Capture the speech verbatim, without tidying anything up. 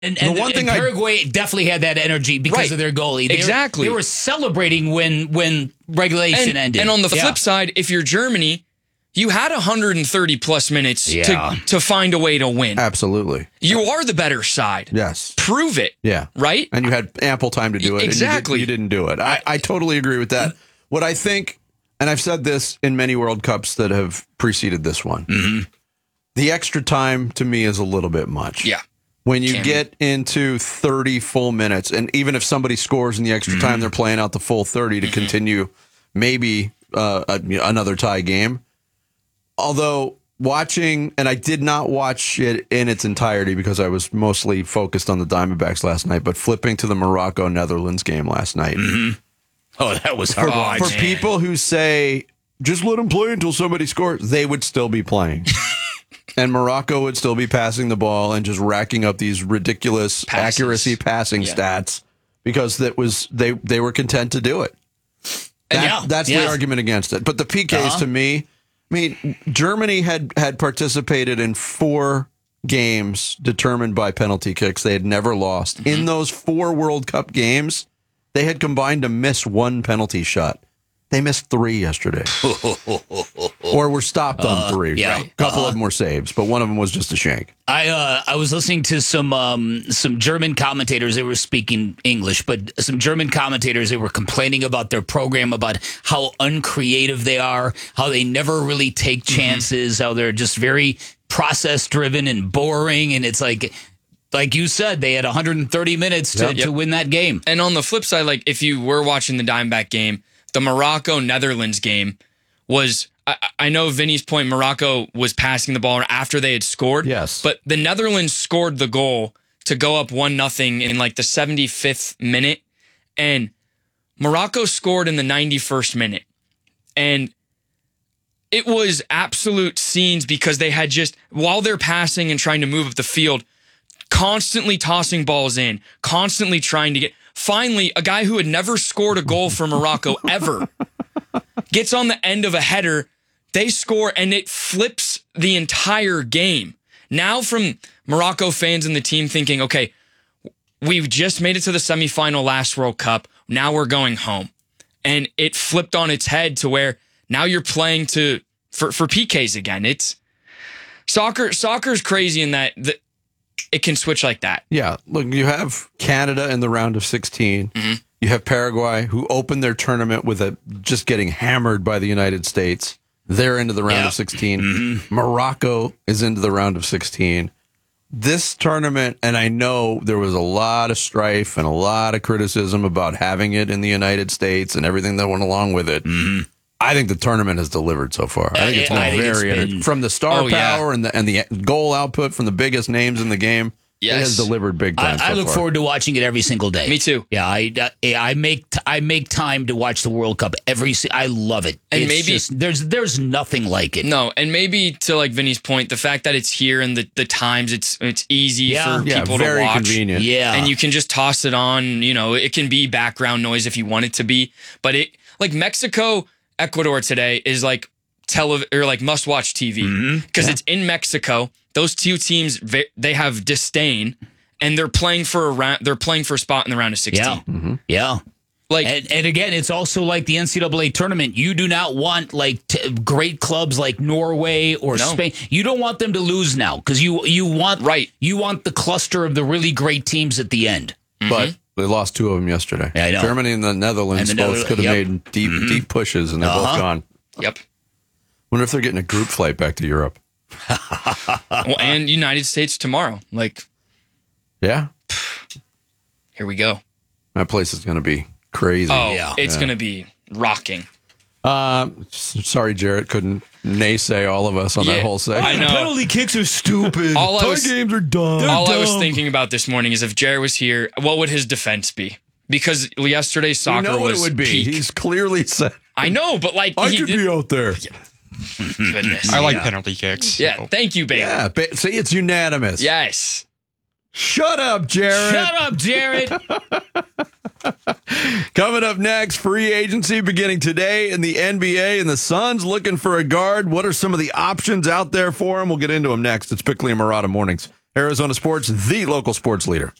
And, and, the one and thing Paraguay I, definitely had that energy because right. of their goalie. They exactly. Were, they were celebrating when when regulation and, ended. And on the yeah. flip side, if you're Germany, you had one hundred thirty plus minutes yeah. to, to find a way to win. Absolutely. You are the better side. Yes. Prove it. Yeah. Right? And you had ample time to do it. Exactly. And you, did, you didn't do it. I, I totally agree with that. What I think, and I've said this in many World Cups that have preceded this one, mm-hmm. the extra time to me is a little bit much. Yeah. When you Can get be. into thirty full minutes, and even if somebody scores in the extra mm-hmm. time, they're playing out the full thirty to mm-hmm. continue maybe uh, a, another tie game. Although watching, and I did not watch it in its entirety because I was mostly focused on the Diamondbacks last night, but flipping to the Morocco-Netherlands game last night. Mm-hmm. Oh, that was hard. For, for people who say, just let them play until somebody scores, they would still be playing. And Morocco would still be passing the ball and just racking up these ridiculous Passes. accuracy passing yeah. stats because that was they they were content to do it. That, yeah, that's yeah. the argument against it. But the P Ks uh-huh. to me, I mean, Germany had had participated in four games determined by penalty kicks. They had never lost. Mm-hmm. In those four World Cup games, they had combined to miss one penalty shot. They missed three yesterday. Or were stopped on uh, three. Yeah. A couple uh-huh. of them were saves, but one of them was just a shank. I uh, I was listening to some um, some German commentators. They were speaking English, but some German commentators, they were complaining about their program, about how uncreative they are, how they never really take chances, mm-hmm. how they're just very process-driven and boring. And it's like, like you said, they had one hundred thirty minutes to, Yep. to win that game. And on the flip side, like if you were watching the Diamondback game, the Morocco-Netherlands game was, I, I know Vinny's point, Morocco was passing the ball after they had scored. Yes. But the Netherlands scored the goal to go up one nothing in like the seventy-fifth minute. And Morocco scored in the ninety-first minute. And it was absolute scenes because they had just, while they're passing and trying to move up the field, constantly tossing balls in, constantly trying to get... Finally, a guy who had never scored a goal for Morocco ever gets on the end of a header. They score, and it flips the entire game. Now from Morocco fans and the team thinking, okay, we've just made it to the semifinal last World Cup. Now we're going home. And it flipped on its head to where now you're playing to for, for P Ks again. It's soccer. Soccer's crazy in that the, it can switch like that. Yeah. Look, you have Canada in the round of sixteen. Mm-hmm. You have Paraguay, who opened their tournament with a just getting hammered by the United States. They're into the round yeah. of sixteen. Mm-hmm. Morocco is into the round of sixteen. This tournament, and I know there was a lot of strife and a lot of criticism about having it in the United States and everything that went along with it. Mm-hmm. I think the tournament has delivered so far. I think it's been I think very it's been- from the star Oh, yeah. power and the and the goal output from the biggest names in the game. Yes. It has delivered big time. I, I so look far. forward to watching it every single day. Me too. Yeah, I I, I make t- I make time to watch the World Cup every. Se- I love it. And It's maybe- just, there's there's nothing like it. No, and maybe to like Vinny's point, the fact that it's here and the, the times it's it's easy Yeah. for Yeah, people to very watch. convenient. Yeah, And you can just toss it on, you know, it can be background noise if you want it to be. But it like Mexico, Ecuador today is like tele or like must watch T V because Mm-hmm. it's in Mexico. Those two teams ve- they have disdain and they're playing for a round, they're playing for a spot in the round of sixteen. yeah, Mm-hmm. yeah. Like And, and again, it's also like the N C double A tournament. You do not want like t- great clubs like Norway or No. Spain. You don't want them to lose now because you you want Right. You want the cluster of the really great teams at the end. But they lost two of them yesterday. Yeah, I know. Germany and the Netherlands And the both Nether- could have yep. made deep, Mhm. deep pushes, and they're both Uh-huh. gone. yep. Wonder if they're getting a group flight back to Europe. Well, and United States tomorrow. Like Yeah, here we go. that place is going to be crazy. Oh, Yeah. it's Yeah. going to be rocking. Um, s- sorry, Jarrett couldn't naysay all of us on Yeah, that whole segment. I know. Penalty kicks are stupid. All I Tie was- games are dumb. All I was dumb. thinking about this morning is if Jared was here, what would his defense be? Because yesterday's You soccer know what was it would be. peak. He's clearly said, I know, but like I he could did- be out there. goodness. I like Yeah. penalty kicks. Yeah, so. thank you, baby. Yeah, ba- see, it's unanimous. Yes. Shut up, Jarrett. Shut up, Jared. Coming up next, free agency beginning today in the N B A, and the Suns looking for a guard. What are some of the options out there for him? We'll get into them next. It's Bickley and Murata Mornings Arizona Sports, the local sports leader.